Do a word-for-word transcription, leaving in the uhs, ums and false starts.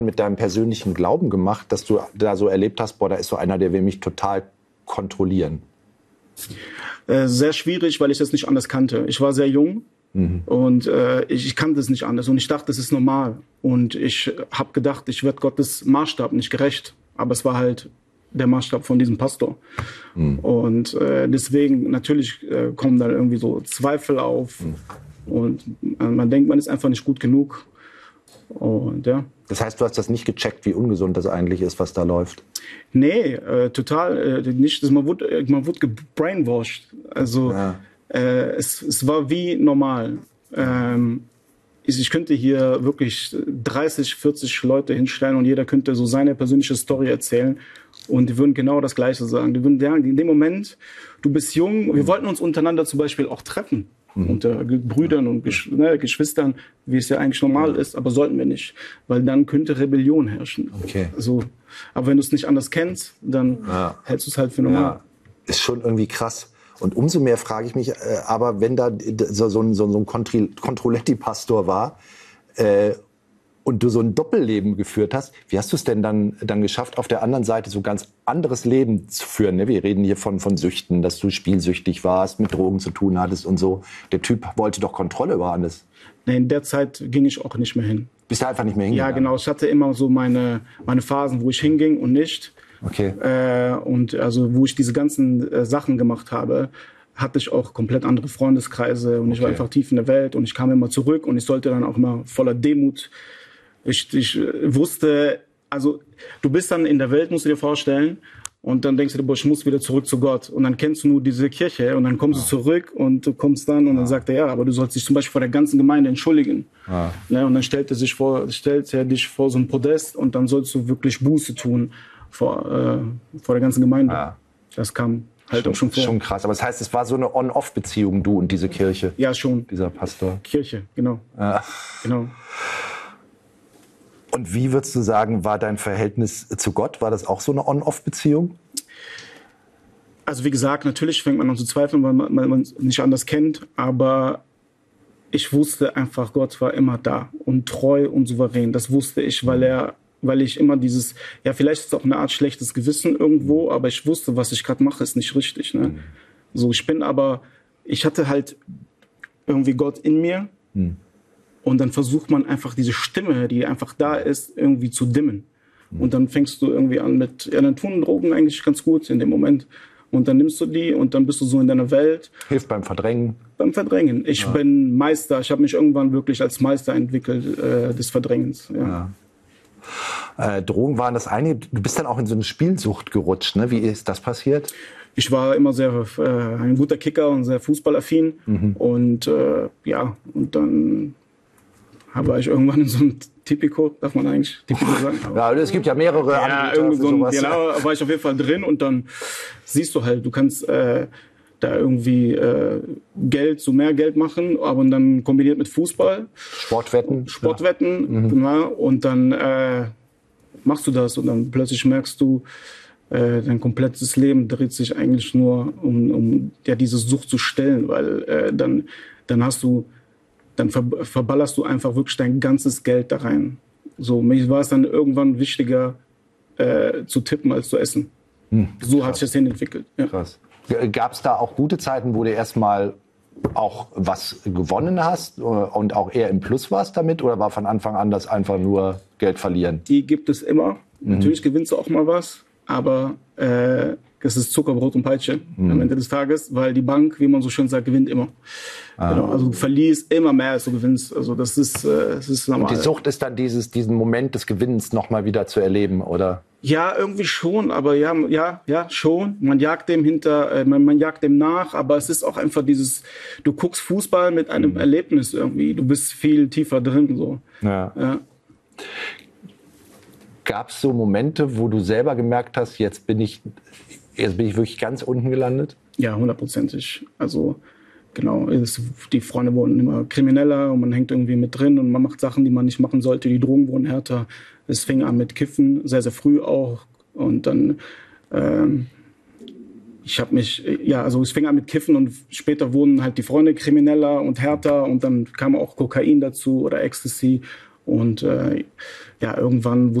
mit deinem persönlichen Glauben gemacht, dass du da so erlebt hast, boah, da ist so einer, der will mich total kontrollieren? Äh, sehr schwierig, weil ich das nicht anders kannte. Ich war sehr jung mhm. und äh, ich, ich kannte es nicht anders und ich dachte, das ist normal. Und ich habe gedacht, ich werde Gottes Maßstab nicht gerecht. Aber es war halt der Maßstab von diesem Pastor. Mhm. Und äh, deswegen, natürlich äh, kommen dann irgendwie so Zweifel auf mhm. und äh, man denkt, man ist einfach nicht gut genug. Und ja. Das heißt, du hast das nicht gecheckt, wie ungesund das eigentlich ist, was da läuft? Nee, äh, total äh, nicht. Man wurde, man wurde gebrainwashed. Also ja. äh, es, es war wie normal. Ähm, ich, ich könnte hier wirklich dreißig, vierzig Leute hinstellen und jeder könnte so seine persönliche Story erzählen und die würden genau das Gleiche sagen. Die würden sagen, in dem Moment, du bist jung, wir wollten uns untereinander zum Beispiel auch treffen. Mhm. Unter Brüdern und Gesch ne, Geschwistern, wie es ja eigentlich normal ist, aber sollten wir nicht, weil dann könnte Rebellion herrschen. Okay. Also, aber wenn du es nicht anders kennst, dann ja. hältst du es halt für normal. Ja. Ist schon irgendwie krass. Und umso mehr frage ich mich, äh, aber wenn da so, so ein, so ein Controletti-Pastor war äh, und du so ein Doppelleben geführt hast, wie hast du es denn dann, dann geschafft, auf der anderen Seite so ganz anderes Leben zu führen? Ne? Wir reden hier von, von Süchten, dass du spielsüchtig warst, mit Drogen zu tun hattest und so. Der Typ wollte doch Kontrolle über alles. Nee, in der Zeit ging ich auch nicht mehr hin. Bist du einfach nicht mehr hingegangen? Ja, genau. Ich hatte immer so meine, meine Phasen, wo ich hinging und nicht. Okay. Äh, und also wo ich diese ganzen äh, Sachen gemacht habe, hatte ich auch komplett andere Freundeskreise und okay. ich war einfach tief in der Welt und ich kam immer zurück und ich sollte dann auch immer voller Demut. Ich, ich wusste, also du bist dann in der Welt, musst du dir vorstellen, und dann denkst du dir, boah, ich muss wieder zurück zu Gott. Und dann kennst du nur diese Kirche und dann kommst ja. du zurück und du kommst dann und ja. dann sagt er, ja, aber du sollst dich zum Beispiel vor der ganzen Gemeinde entschuldigen. Ja. Ne, und dann stellt er sich vor, stellt er dich vor so ein Podest und dann sollst du wirklich Buße tun vor, äh, vor der ganzen Gemeinde. Ja. Das kam halt schon, auch schon vor. Schon krass. Aber das heißt, es war so eine On-Off-Beziehung, du und diese Kirche? Ja, schon. Dieser Pastor? Kirche, genau. Ja. Genau. Und wie würdest du sagen, war dein Verhältnis zu Gott? War das auch so eine On-Off-Beziehung? Also wie gesagt, natürlich fängt man an zu zweifeln, weil man, man es nicht anders kennt. Aber ich wusste einfach, Gott war immer da und treu und souverän. Das wusste ich, weil er, weil ich immer dieses, ja vielleicht ist es auch eine Art schlechtes Gewissen irgendwo, aber ich wusste, was ich gerade mache, ist nicht richtig. Ne? Mhm. So, ich bin aber, ich hatte halt irgendwie Gott in mir. Mhm. Und dann versucht man einfach diese Stimme, die einfach da ist, irgendwie zu dimmen. Mhm. Und dann fängst du irgendwie an mit, ja, dann tun Drogen eigentlich ganz gut in dem Moment. Und dann nimmst du die und dann bist du so in deiner Welt. Hilft beim Verdrängen. Beim Verdrängen. Ich ja. bin Meister. Ich habe mich irgendwann wirklich als Meister entwickelt äh, des Verdrängens. Ja. Ja. Äh, Drogen waren das eine. Du bist dann auch in so eine Spielsucht gerutscht. Ne? Wie ist das passiert? Ich war immer sehr äh, ein guter Kicker und sehr fußballaffin. Mhm. Und äh, ja, und dann war ich irgendwann in so einem Tipico, darf man eigentlich Tipico sagen? Ja, es gibt ja mehrere ja, Anbieter so ein, genau, war ich auf jeden Fall drin und dann siehst du halt, du kannst äh, da irgendwie äh, Geld, so mehr Geld machen, aber dann kombiniert mit Fußball. Sportwetten. Sportwetten, ja. mhm. genau, und dann äh, machst du das und dann plötzlich merkst du, äh, dein komplettes Leben dreht sich eigentlich nur um, um ja, diese Sucht zu stellen, weil äh, dann, dann hast du dann ver verballerst du einfach wirklich dein ganzes Geld da rein. So, mir war es dann irgendwann wichtiger, äh, zu tippen als zu essen. Hm, so krass. Hat sich das hinentwickelt. Ja. Krass. Gab es da auch gute Zeiten, wo du erstmal auch was gewonnen hast und auch eher im Plus warst damit? Oder war von Anfang an das einfach nur Geld verlieren? Die gibt es immer. Mhm. Natürlich gewinnst du auch mal was, aber äh, es ist Zuckerbrot und Peitsche mhm. am Ende des Tages, weil die Bank, wie man so schön sagt, gewinnt immer. Ah. Genau, also du verlierst immer mehr, als du gewinnst. Also das ist, äh, das ist normal. Und die Sucht ist dann dieses, diesen Moment des Gewinns nochmal wieder zu erleben, oder? Ja, irgendwie schon, aber ja, ja, ja, schon. Man jagt dem hinter, äh, man, man jagt dem nach, aber es ist auch einfach dieses, du guckst Fußball mit einem mhm. Erlebnis irgendwie. Du bist viel tiefer drin, so. Ja. Ja. Gab es so Momente, wo du selber gemerkt hast, jetzt bin ich, jetzt bin ich wirklich ganz unten gelandet? Ja, hundertprozentig. Also, genau, es, die Freunde wurden immer krimineller und man hängt irgendwie mit drin und man macht Sachen, die man nicht machen sollte. Die Drogen wurden härter. Es fing an mit Kiffen, sehr, sehr früh auch. Und dann, ähm, ich habe mich, ja, also es fing an mit Kiffen und später wurden halt die Freunde krimineller und härter und dann kam auch Kokain dazu oder Ecstasy. Und äh, ja, irgendwann